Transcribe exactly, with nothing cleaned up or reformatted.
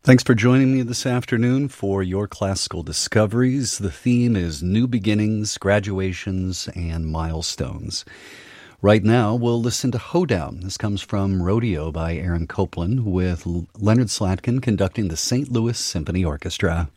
Thanks for joining me this afternoon for your classical discoveries. The theme is new beginnings, graduations, and milestones. Right now, we'll listen to Hoedown. This comes from Rodeo by Aaron Copland with Leonard Slatkin conducting the Saint Louis Symphony Orchestra.